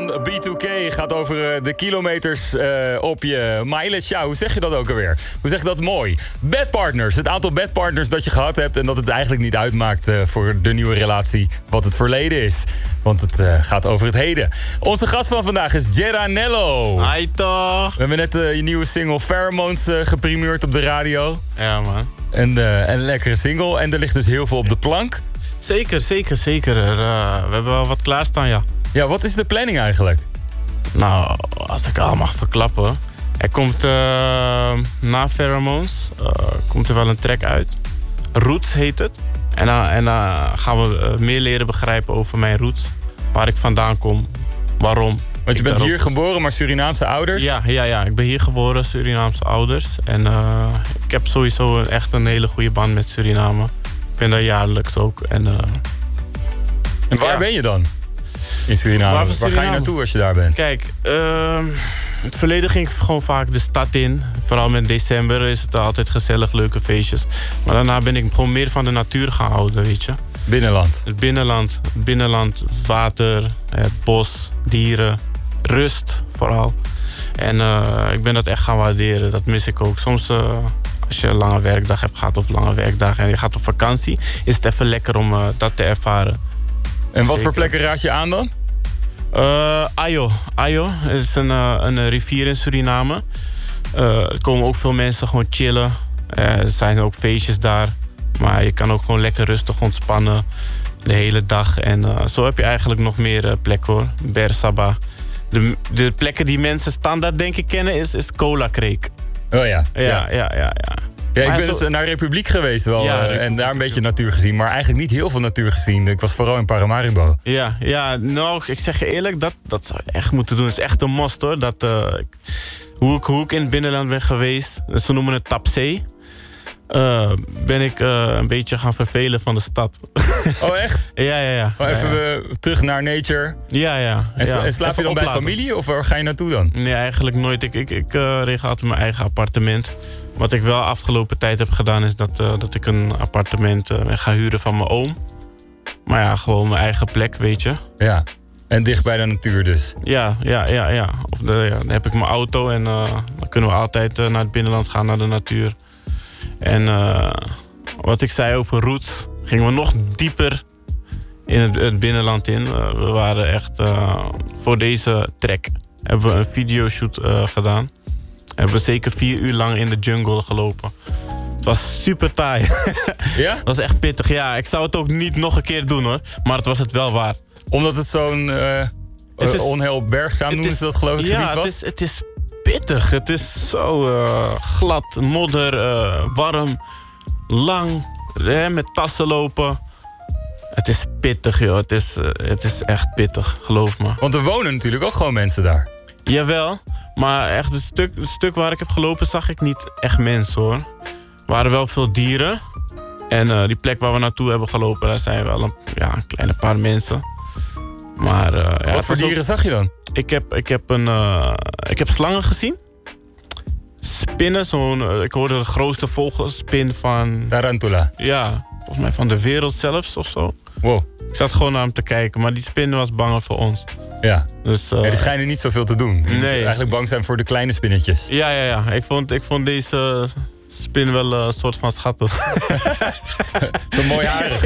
van B2K gaat over de kilometers op je mileage. Ja, hoe zeg je dat ook alweer? Hoe zeg je dat mooi? Bedpartners. Het aantal bedpartners dat je gehad hebt... en dat het eigenlijk niet uitmaakt voor de nieuwe relatie... wat het verleden is. Want het gaat over het heden. Onze gast van vandaag is Geranello. Hi toch. We hebben net je nieuwe single Pheromones geprimeerd op de radio. Ja, man. En een lekkere single. En er ligt dus heel veel op de plank. Zeker. We hebben wel wat klaarstaan, ja. Ja, wat is de planning eigenlijk? Nou, als ik al mag verklappen. Er komt na Pheromones komt er wel een track uit. Roots heet het. En dan gaan we meer leren begrijpen over mijn roots. Waar ik vandaan kom. Waarom. Want je bent hier geboren, maar Surinaamse ouders? Ja. Ik ben hier geboren, Surinaamse ouders. En ik heb sowieso echt een hele goede band met Suriname. Ik ben daar jaarlijks ook. En waar ben je dan? In Suriname. Waar ga je naartoe als je daar bent? Kijk, het verleden ging ik gewoon vaak de stad in. Vooral met december is het altijd gezellig, leuke feestjes. Maar daarna ben ik gewoon meer van de natuur gaan houden, weet je. Binnenland? Het binnenland, water, het bos, dieren, rust vooral. En ik ben dat echt gaan waarderen, dat mis ik ook. Soms als je een lange werkdag hebt gehad of lange werkdagen en je gaat op vakantie... is het even lekker om dat te ervaren. En wat voor plekken raad je aan dan? Ayo is een rivier in Suriname. Er komen ook veel mensen gewoon chillen. Er zijn ook feestjes daar. Maar je kan ook gewoon lekker rustig ontspannen de hele dag. En zo heb je eigenlijk nog meer plekken hoor. Bersaba. De plekken die mensen standaard denk ik kennen is Cola Creek. Oh ja. Ja. Ja, ik ben dus naar Republiek geweest wel. Ja, en daar een beetje natuur gezien. Maar eigenlijk niet heel veel natuur gezien. Ik was vooral in Paramaribo. Ja, nou, ik zeg je eerlijk, dat zou je echt moeten doen. Het is echt een must hoor. Hoe ik in het binnenland ben geweest, ze noemen het Tapzee. Ben ik een beetje gaan vervelen van de stad. Oh echt? Ja. Even terug naar nature. Ja. En slaap je dan bij familie of waar ga je naartoe dan? Nee, eigenlijk nooit. Ik regel altijd mijn eigen appartement. Wat ik wel afgelopen tijd heb gedaan is dat ik een appartement ga huren van mijn oom. Maar ja, gewoon mijn eigen plek, weet je. Ja, en dicht bij de natuur dus. Ja. Dan heb ik mijn auto en dan kunnen we altijd naar het binnenland gaan, naar de natuur. En wat ik zei over roots, gingen we nog dieper in het binnenland in. We waren echt, voor deze track hebben we een videoshoot gedaan. Hebben we zeker 4 uur lang in de jungle gelopen. Het was super taai. Ja? Het was echt pittig. Ja, ik zou het ook niet nog een keer doen hoor. Maar het was het wel waard. Omdat het zo'n onheilbergzaam noemen ze dat geloof ik gebied was? Het is pittig. Het is zo glad, modder, warm, lang, met tassen lopen. Het is pittig, joh. Het is echt pittig, geloof me. Want er wonen natuurlijk ook gewoon mensen daar. Jawel, maar echt het stuk waar ik heb gelopen zag ik niet echt mensen, hoor. Er waren wel veel dieren. En die plek waar we naartoe hebben gelopen, daar zijn wel een kleine paar mensen. Maar, wat voor dieren zag je dan? Ik heb slangen gezien. Spinnen, ik hoorde de grootste vogelspin van... Tarantula. Ja, volgens mij van de wereld zelfs of zo. Wow. Ik zat gewoon naar hem te kijken, maar die spin was bang voor ons. Ja, dus, die schijnen niet zoveel te doen. Je moet eigenlijk bang zijn voor de kleine spinnetjes. Ja. Ik vond deze spin wel een soort van schattig. Zo mooi harig.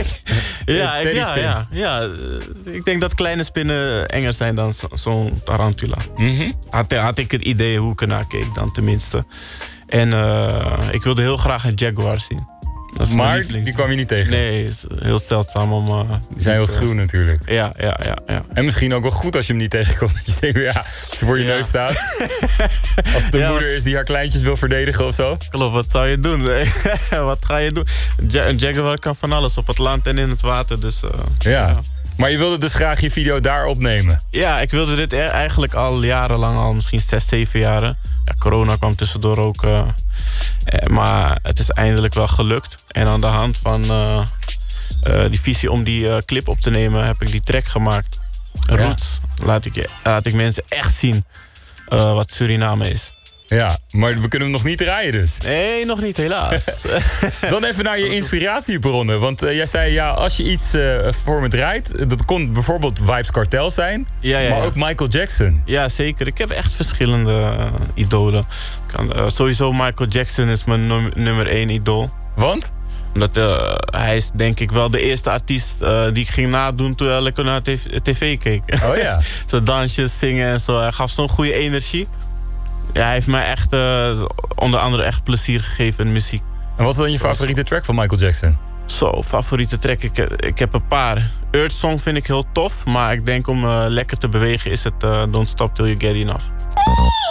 Ja. Ik denk dat kleine spinnen enger zijn dan zo'n tarantula. Mm-hmm. Had ik het idee hoe ik ernaar keek dan tenminste. En ik wilde heel graag een jaguar zien. Maar die kwam je niet tegen? Nee, is heel zeldzaam om... die zijn heel schuw natuurlijk. Ja. En misschien ook wel goed als je hem niet tegenkomt. Dat je denkt, als je voor je neus staat. Als het de moeder is die haar kleintjes wil verdedigen of zo. Klopt, wat zou je doen? Wat ga je doen? Een jaguar kan van alles, op het land en in het water. Dus, ja. Maar je wilde dus graag je video daar opnemen? Ja, ik wilde dit eigenlijk al jarenlang, al misschien 6, 7 jaren. Ja, corona kwam tussendoor ook. Maar het is eindelijk wel gelukt. En aan de hand van die visie om die clip op te nemen, heb ik die track gemaakt. Roots. Laat ik mensen echt zien wat Suriname is. Ja, maar we kunnen hem nog niet draaien dus. Nee, nog niet, helaas. Dan even naar je inspiratiebronnen. Want jij zei, ja, als je iets voor me draait... dat kon bijvoorbeeld Vybz Kartel zijn, maar ook Michael Jackson. Ja, zeker. Ik heb echt verschillende idolen. Sowieso Michael Jackson is mijn nummer 1 idool. Want? Omdat hij is denk ik wel de eerste artiest die ik ging nadoen toen ik lekker naar tv keek. Oh ja. Zo dansjes, zingen en zo. Hij gaf zo'n goede energie. Ja, hij heeft mij echt onder andere echt plezier gegeven in muziek. En wat is dan je favoriete track van Michael Jackson? Zo, favoriete track. Ik heb een paar. Earth Song vind ik heel tof. Maar ik denk om lekker te bewegen is het Don't Stop Till You Get Enough.